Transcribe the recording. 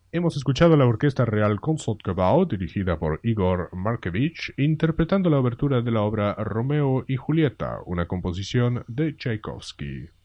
Hemos escuchado la Orquesta Real Concertgebouw, dirigida por Igor Markevich, interpretando la obertura de la obra Romeo y Julieta, una composición de Tchaikovsky.